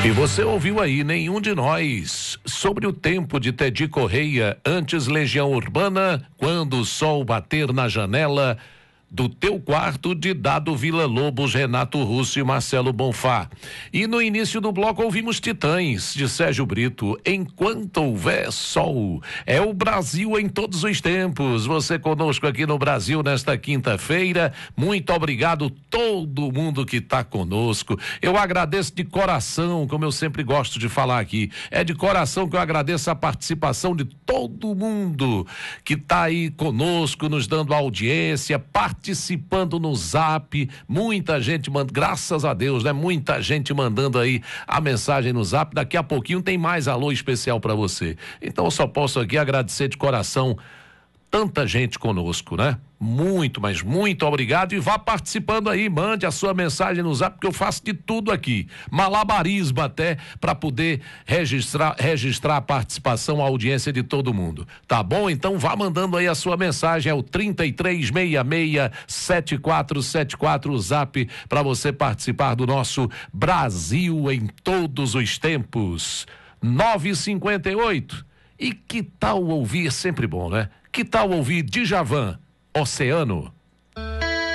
E você ouviu aí, nenhum de nós, sobre o tempo de Tedi Correia, antes Legião Urbana, quando o sol bater na janela do teu quarto, de Dado Vila Lobos, Renato Russo e Marcelo Bonfá. E no início do bloco ouvimos Titãs, de Sérgio Brito, Enquanto Houver Sol. É o Brasil em todos os tempos. Você conosco aqui no Brasil nesta quinta-feira. Muito obrigado todo mundo que está conosco. Eu agradeço de coração, como eu sempre gosto de falar aqui. É de coração que eu agradeço a participação de todo mundo que está aí conosco, nos dando audiência, participando no Zap, muita gente graças a Deus, né? Muita gente mandando aí a mensagem no Zap. Daqui a pouquinho tem mais alô especial para você. Então eu só posso aqui agradecer de coração tanta gente conosco, né? Muito, mas muito obrigado, e vá participando aí, mande a sua mensagem no Zap, porque eu faço de tudo aqui, malabarismo até, para poder registrar a participação, a audiência de todo mundo, tá bom? Então vá mandando aí a sua mensagem, é o 3366-7474, o Zap, para você participar do nosso Brasil em todos os tempos. 9h58. E que tal ouvir, sempre bom, né? Que tal ouvir Djavan, Oceano?